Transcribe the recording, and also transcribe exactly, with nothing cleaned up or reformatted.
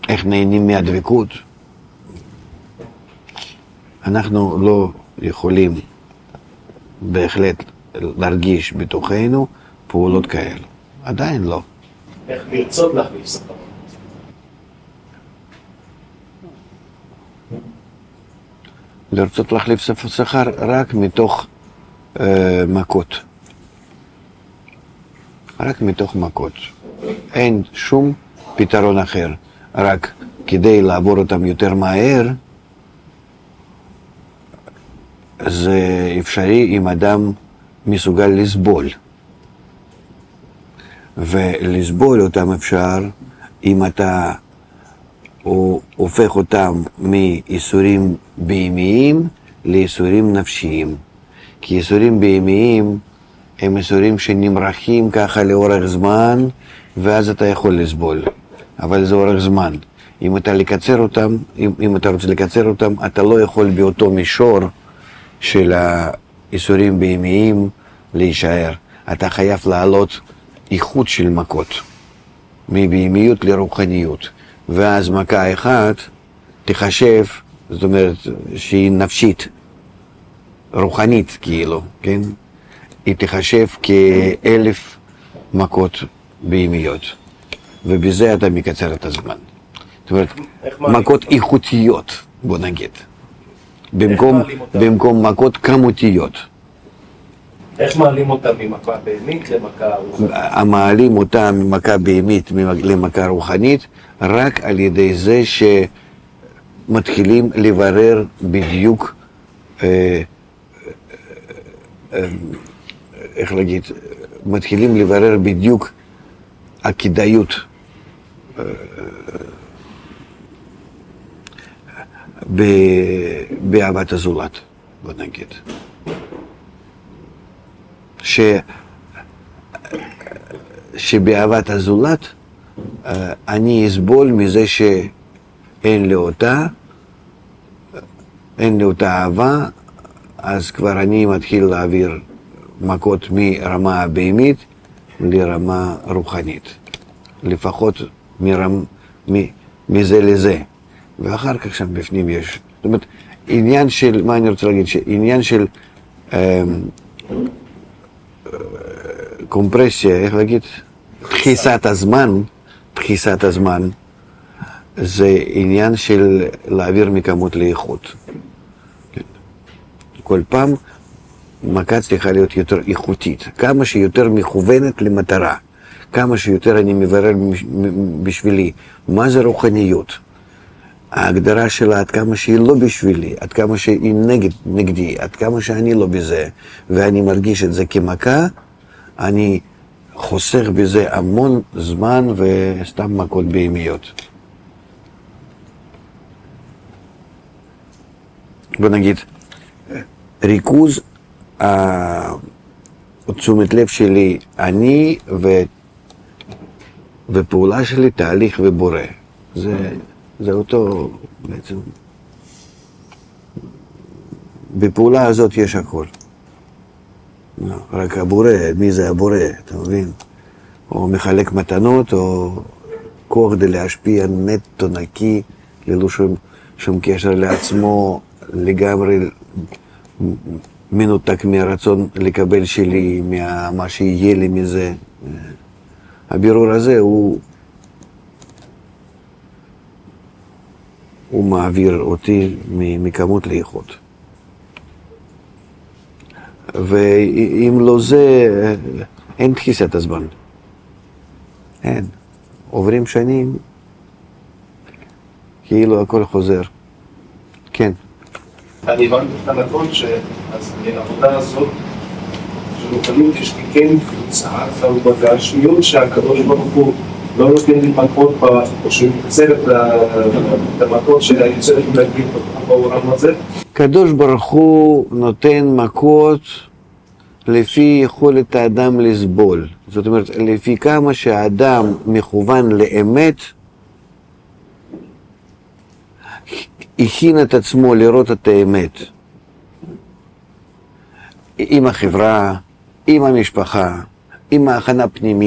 איך נהנים מהדבקות, אנחנו לא יכולים בהחלט להרגיש בתוכנו פעולות כאלו. עדיין לא. איך לרצות להחליף שכר? לרצות להחליף שכר רק מתוך אה, מכות. רק מתוך מכות. אין שום פתרון אחר. רק כדי לעבור אותם יותר מהר, זה אפשרי אם אדם מסוגל לסבול. ולסבול אותם אפשר אם אתה הופך אותם מאיסורים בהמיים לאיסורים נפשיים. כי איסורים בהמיים הם איסורים שנמרחים ככה לאורך זמן, ואז אתה יכול לסבול. אבל זה אורך זמן. אם אתה לקצר אותם, אם, אם אתה רוצה לקצר אותם, אתה לא יכול באותו מישור של האיסורים בהמיים להישאר. אתה חייב לעלות איכות של מכות, מבהמיות לרוחניות. ואז מכה אחת תחשב, זאת אומרת שהיא נפשית, רוחנית כאילו, כן? היא תחשב כאלף מכות בהמיות. ובזה אתה מקצר את הזמן. זאת אומרת, מכות איכותיות, בוא נגיד. במקום, במקום מכות כמותיות. איך מעלים אותה ממכה בהמית למכה רוחנית? מעלים אותה ממכה בהמית למכה רוחנית רק על ידי זה שמתחילים לברר בדיוק, אה, אה, איך להגיד, מתחילים לברר בדיוק הכדאיות אה, באהבת הזולת, בוא נגיד. ש... שבאהבת הזולת אני אסבול מזה שאין לי אותה, אין לי אותה אהבה, אז כבר אני מתחיל להעביר מכות מרמה הבהמית לרמה רוחנית. לפחות מרמ... מזה לזה. ואחר כך שם בפנים יש. זאת אומרת, עניין של, מה אני רוצה להגיד? עניין של אה, קומפרסיה, איך להגיד? דחיסת הזמן, דחיסת הזמן, זה עניין של להעביר מכמות לאיכות. כל פעם מכה צריכה להיות יותר איכותית, כמה שיותר מכוונת למטרה, כמה שיותר אני מברר בשבילי, מה זה רוחניות? ההגדרה שלה עד כמה שהיא לא בשבילי, עד כמה שהיא נגד, נגדי, עד כמה שאני לא בזה, ואני מרגיש את זה כמכה, אני חוסך בזה המון זמן וסתם מכות בהמיות. בוא נגיד, ריכוז תשומת לב שלי, אני ו... ופעולה שלי תהליך ובורא. זה, זה אותו בעצם. בפעולה הזאת יש הכל. רק הבורא, מי זה הבורא, אתה מבין? או מחלק מתנות, או כוח כדי להשפיע נטו נקי, ללא שום, שום קשר לעצמו, לגמרי מנותק מהרצון לקבל שלי, מה שיהיה לי מזה. הבירור הזה הוא, הוא מעביר אותי מכמות לאיכות. ואם לא זה, אין דחיסת הזמן. אין. עוברים שנים, כאילו הכל חוזר. כן. אני הבנתי את הנתון שאז העבודה הזאת, שנותנים כשתיקן קבוצה, אבל בגשמיות שהקדוש ברוך הוא לא נותן לי מכות, או שהוא מקצר את המכות שיוצרת להגיד בעולם הזה. הקדוש ברוך הוא נותן מכות לפי יכולת האדם לסבול. זאת אומרת, לפי כמה שהאדם מכוון לאמת, הכין את עצמו לראות את האמת. עם החברה, עם המשפחה, עם ההכנה פנימית.